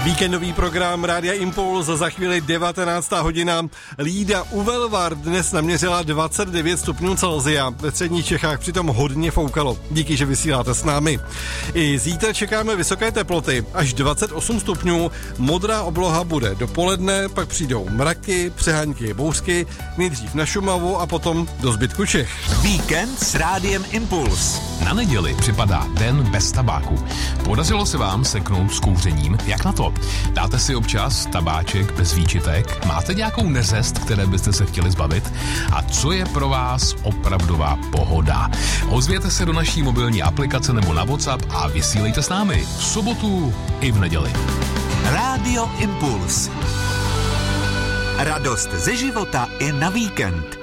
Víkendový program Rádia Impuls, za chvíli 19. hodina. Lída u Velvar dnes naměřila 29 stupňů Celsia. Ve středních Čechách přitom hodně foukalo. Díky, že vysíláte s námi. I zítra čekáme vysoké teploty, až 28 stupňů. Modrá obloha bude dopoledne, pak přijdou mraky, přehánky, bouřky, nejdřív na Šumavu a potom do zbytku Čech. Víkend s Rádiem Impuls. Na neděli připadá den bez tabáku. Podařilo se vám seknout s kouřením? Jak na to? Dáte si občas tabáček bez výčitek? Máte nějakou neřest, které byste se chtěli zbavit? A co je pro vás opravdová pohoda? Ozvěte se do naší mobilní aplikace nebo na WhatsApp a vysílejte s námi v sobotu i v neděli. Rádio Impuls. Radost ze života i na víkend.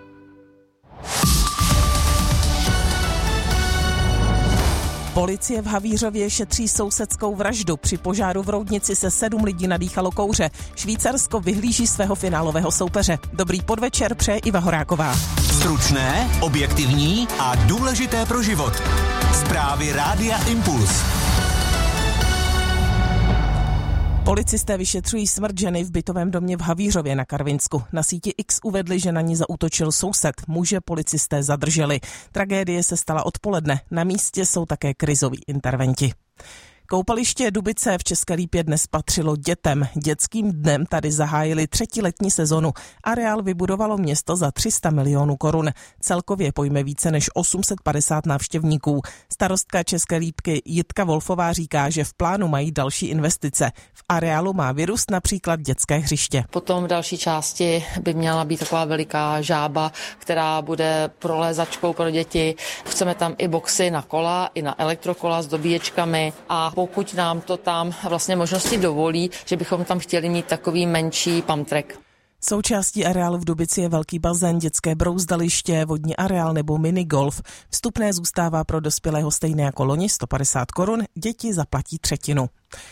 Policie v Havířově šetří sousedskou vraždu. Při požáru v Roudnici se 7 lidí nadýchalo kouře. Švýcarsko vyhlíží svého finálového soupeře. Dobrý podvečer přeje Iva Horáková. Stručné, objektivní a důležité pro život. Zprávy Rádia Impuls. Policisté vyšetřují smrt ženy v bytovém domě v Havířově na Karvinsku. Na síti X uvedli, že na ní zaútočil soused. Muže policisté zadrželi. Tragédie se stala odpoledne. Na místě jsou také krizoví interventi. Koupaliště Dubice v České Lípě dnes patřilo dětem. Dětským dnem tady zahájili 3. letní sezonu. Areál vybudovalo město za 300 milionů korun. Celkově pojme více než 850 návštěvníků. Starostka České Lípky Jitka Wolfová říká, že v plánu mají další investice. V areálu má vyrůst například dětské hřiště. Potom v další části by měla být taková veliká žába, která bude prolézačkou pro děti. Chceme tam i boxy na kola, i na elektrokola s dobíječkami a pokud nám to tam vlastně možnosti dovolí, že bychom tam chtěli mít takový menší pump track. Součástí areálu v Dubici je velký bazén, dětské brouzdaliště, vodní areál nebo minigolf. Vstupné zůstává pro dospělého stejné jako loni 150 korun, děti zaplatí třetinu.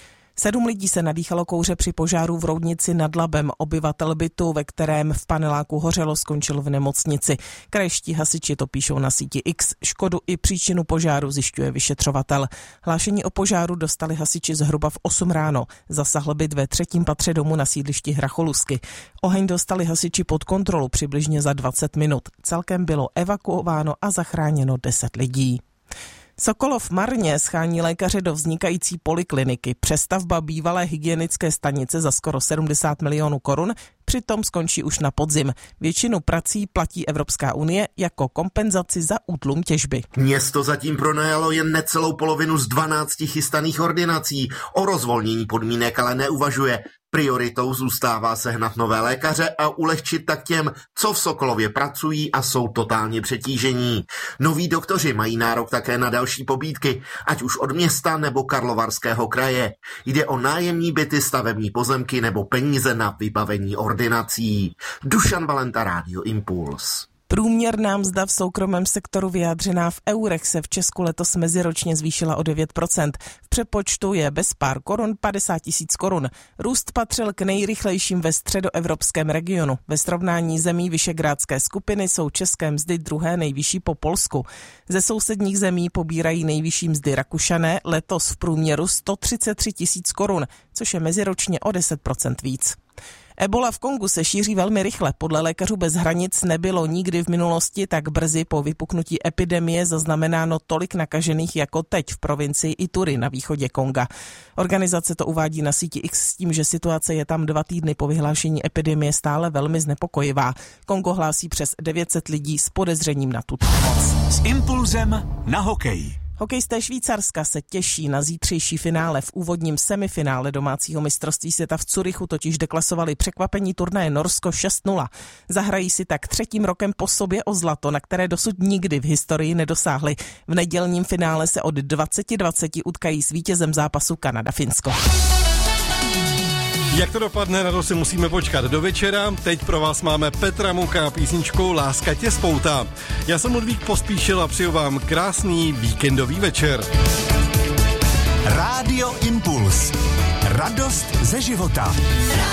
7 lidí se nadýchalo kouře při požáru v Roudnici nad Labem. Obyvatel bytu, ve kterém v paneláku hořelo, skončil v nemocnici. Krajští hasiči to píšou na síti X. Škodu i příčinu požáru zjišťuje vyšetřovatel. Hlášení o požáru dostali hasiči zhruba v 8 ráno. Zasahl byt ve 3. patře domu na sídlišti Hracholusky. Oheň dostali hasiči pod kontrolu přibližně za 20 minut. Celkem bylo evakuováno a zachráněno 10 lidí. Sokolov marně schání lékaře do vznikající polikliniky. Přestavba bývalé hygienické stanice za skoro 70 milionů korun přitom skončí už na podzim. Většinu prací platí Evropská unie jako kompenzaci za útlum těžby. Město zatím pronajalo jen necelou polovinu z 12 chystaných ordinací. O rozvolnění podmínek ale neuvažuje. Prioritou zůstává sehnat nové lékaře a ulehčit tak těm, co v Sokolově pracují a jsou totálně přetížení. Noví doktoři mají nárok také na další pobídky, ať už od města nebo Karlovarského kraje. Jde o nájemní byty, stavební pozemky nebo peníze na vybavení ordinací. Dušan Valenta, Rádio Impuls. Průměrná mzda v soukromém sektoru vyjádřená v eurech se v Česku letos meziročně zvýšila o 9%. V přepočtu je bez pár korun 50 000 korun. Růst patřil k nejrychlejším ve středoevropském regionu. Ve srovnání zemí Visegrádské skupiny jsou české mzdy druhé nejvyšší po Polsku. Ze sousedních zemí pobírají nejvyšší mzdy Rakušané, letos v průměru 133 000 korun, což je meziročně o 10% víc. Ebola v Kongu se šíří velmi rychle. Podle Lékařů bez hranic nebylo nikdy v minulosti tak brzy po vypuknutí epidemie zaznamenáno tolik nakažených jako teď v provincii Ituri na východě Konga. Organizace to uvádí na síti X s tím, že situace je tam 2 týdny po vyhlášení epidemie stále velmi znepokojivá. Kongo hlásí přes 900 lidí s podezřením na tuto nemoc. S impulzem na hokej. Hokejisté Švýcarska se těší na zítřejší finále. V úvodním semifinále domácího mistrovství světa v Curychu totiž deklasovali překvapení turnaje Norsko 6-0. Zahrají si tak 3. rokem po sobě o zlato, na které dosud nikdy v historii nedosáhli. V nedělním finále se od 20:20 utkají s vítězem zápasu Kanada-Finsko. Jak to dopadne, na to si musíme počkat do večera. Teď pro vás máme Petra Muka písničkou Láska tě spoutá. Já jsem Ludvík Pospíšil a přeju vám krásný víkendový večer. Rádio Impuls. Radost ze života.